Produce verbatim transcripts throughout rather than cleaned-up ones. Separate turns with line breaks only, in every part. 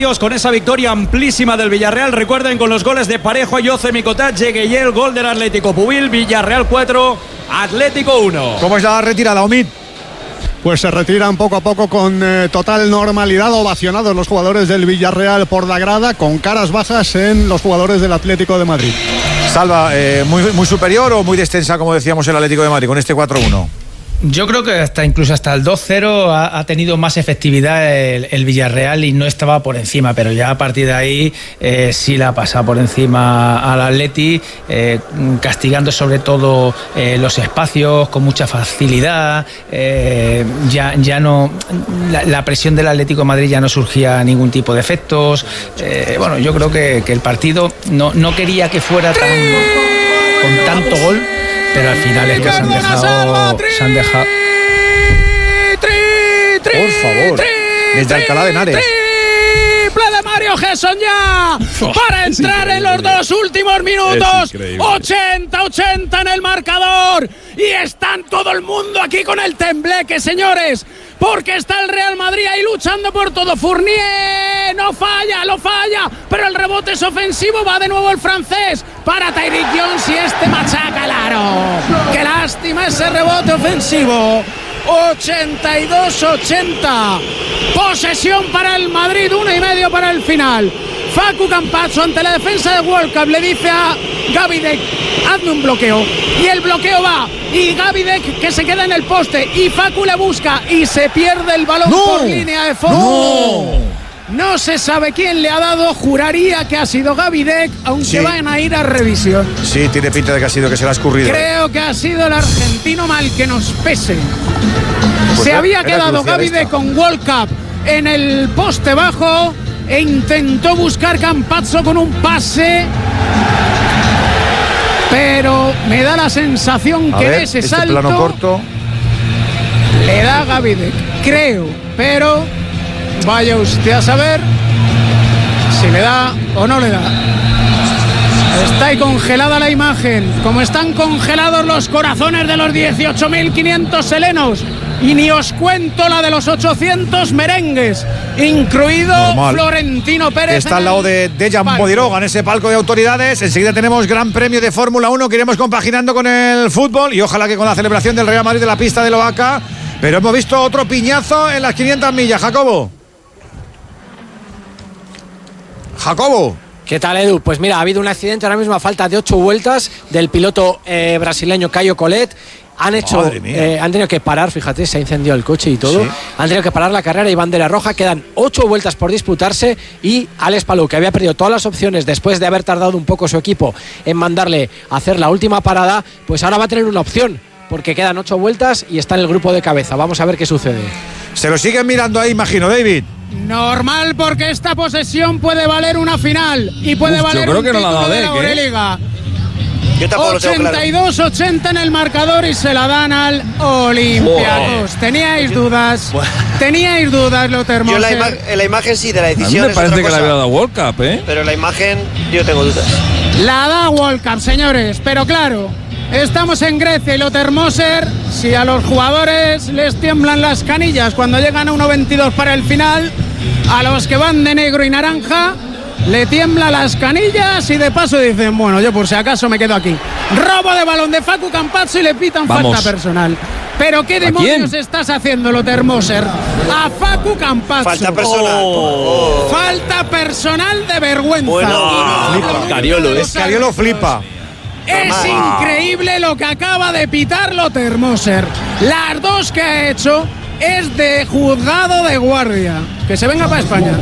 Con esa victoria amplísima del Villarreal. Recuerden, con los goles de Parejo, Ayoce, Micotat, Yeguey, el gol del Atlético Pubil. Villarreal cuatro, Atlético uno.
¿Cómo es la retirada, Omid?
Pues se retiran poco a poco con eh, total normalidad, ovacionados los jugadores del Villarreal por la grada, con caras bajas en los jugadores del Atlético de Madrid.
Salva, eh, muy, muy superior o muy extensa, como decíamos, el Atlético de Madrid con este cuatro uno.
Yo creo que hasta incluso hasta el dos cero ha, ha tenido más efectividad el, el Villarreal y no estaba por encima, pero ya a partir de ahí eh, sí la ha pasado por encima al Atleti, eh, castigando sobre todo eh, los espacios con mucha facilidad. Eh, ya, ya no la, la presión del Atlético de Madrid ya no surgía ningún tipo de efectos. Eh, bueno, yo creo que, que el partido no, no quería que fuera tan con tanto gol. Pero al final es que se han dejado. Se han dejado.
Por favor. Desde Alcalá de Henares.
Triple de Mario Gesson ya. Para entrar en los dos últimos minutos. ochenta ochenta en el marcador. Y están todo el mundo aquí con el tembleque, señores. Porque está el Real Madrid ahí luchando por todo. Fournier no falla, lo falla, pero el rebote es ofensivo. Va de nuevo el francés para Tyreek Jones y este machaca el aro. Qué lástima ese rebote ofensivo. ochenta y dos ochenta. Posesión para el Madrid, uno y medio para el final. Facu Campazzo ante la defensa de World Cup le dice a Gavidec: hazme un bloqueo. Y el bloqueo va. Y Gavidec que se queda en el poste. Y Facu le busca y se pierde el balón
¡No!
por línea de fondo. No. No se sabe quién le ha dado. Juraría que ha sido Gavidec, aunque
Sí.
van a ir a revisión.
Sí, tiene pinta de que ha sido que se le ha escurrido.
Creo que ha sido el argentino, mal que nos pese.
Pues
se
era-
había
era
quedado
crucial
Gavidec
esta.
con World Cup en el poste bajo e intentó buscar Campazzo con un pase, pero me da la sensación
A
que
ver,
en ese
este
salto
plano corto.
le da Gavidec, creo, pero vaya usted a saber si le da o no le da. Está ahí congelada la imagen, como están congelados los corazones de los dieciocho mil quinientos helenos. Y ni os cuento la de los ochocientos merengues, incluido
Normal.
Florentino Pérez.
Que está al lado de Dejan
palco.
Bodiroga en ese palco de autoridades. Enseguida tenemos Gran Premio de Fórmula uno que iremos compaginando con el fútbol y ojalá que con la celebración del Real Madrid de la pista de Loaca. Pero hemos visto otro piñazo en las quinientas millas. Jacobo. Jacobo.
¿Qué tal, Edu? Pues mira, ha habido un accidente ahora mismo a falta de ocho vueltas del piloto eh, brasileño Caio Collet. Han hecho,
Madre mía.
eh, han tenido que parar, fíjate, se ha incendiado el coche y todo.
Sí.
Han tenido que parar la carrera y bandera roja. Quedan ocho vueltas por disputarse y Alex Palou, que había perdido todas las opciones después de haber tardado un poco su equipo en mandarle a hacer la última parada, pues ahora va a tener una opción, porque quedan ocho vueltas y está en el grupo de cabeza. Vamos a ver qué sucede.
Se lo siguen mirando ahí, imagino, David.
Normal, porque esta posesión puede valer una final y puede
Uf, yo
valer
creo
un
que no la ha
título
dado
de la
Dec, ¿eh?
Euroliga.
Yo tampoco lo tengo claro.
ochenta y dos ochenta en el marcador y se la dan al Olympiacos. Teníais dudas, teníais dudas, lo
Yo en la,
Termoser.
ima- en la imagen sí, de la
A mí
decisión
me
es
parece
otra
que le
cosa,
había dado World Cup, ¿eh?
pero en la imagen yo tengo dudas.
La da World Cup, señores, pero claro, estamos en Grecia y lo Termoser, si a los jugadores les tiemblan las canillas cuando llegan a uno veintidós para el final, a los que van de negro y naranja le tiembla las canillas y de paso dicen, bueno, yo por si acaso me quedo aquí. Robo de balón de Facu Campazzo y le pitan
Vamos.
falta personal. Pero qué demonios estás haciendo, lo Termoser. A Facu Campazzo.
Falta personal.
Oh. Falta personal de vergüenza.
Bueno,
Y no
flipa.
hablo
Cariolo,
de
¿eh?
los
Cariolo flipa.
Es
Normal.
increíble lo que acaba de pitar lo Termoser. Las dos que ha hecho es de juzgado de guardia. Que se venga para España.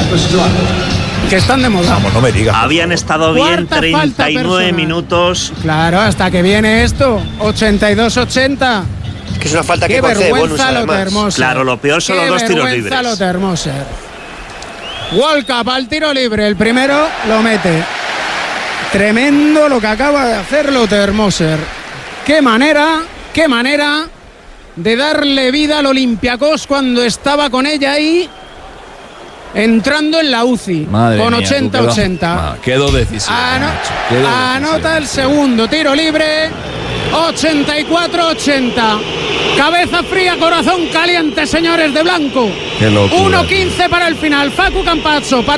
Que están de moda.
Vamos, no me digas.
Habían estado bien
Cuarta falta
treinta y nueve
personal.
minutos.
Claro, hasta que viene esto. ochenta y dos ochenta.
Es que es una falta
Qué
que concede bonus,
vergüenza lo
además.
Termoser.
Claro, lo peor son
Qué
los dos tiros
vergüenza
libres.
lo Termoser. World Cup al tiro libre. El primero lo mete. Tremendo lo que acaba de hacer lo Termoser. Qué manera, qué manera de darle vida al Olympiacos cuando estaba con ella ahí entrando en la U C I.
Madre
con
mía, tú,
ochenta
quedó-
ochenta.
Ah, quedó decisivo.
Ano-
macho, quedó
anota
decisivo.
el segundo tiro libre. ochenta y cuatro ochenta. Cabeza fría, corazón caliente, señores de blanco.
Qué locura.
uno quince para el final. Facu Campazzo para